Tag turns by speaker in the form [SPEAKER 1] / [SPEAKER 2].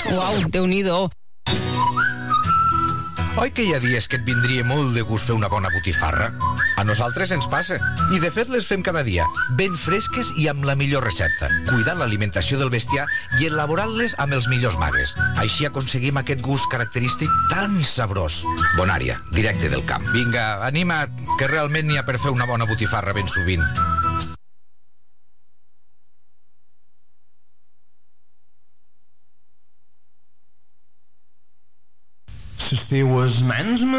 [SPEAKER 1] Uau, Déu-n'hi-do.
[SPEAKER 2] Oi que hi ha dies que et vindria molt de gust fer una bona botifarra? A nosaltres ens passa. I de fet les fem cada dia, ben fresques i amb la millor recepta, cuidant l'alimentació del bestiar i elaborant-les amb els millors magres. Així aconseguim aquest gust característic tan sabrós. Bonària, directe del camp. Vinga, anima't, que realment n'hi ha per fer una bona botifarra ben sovint.
[SPEAKER 3] Les teues mans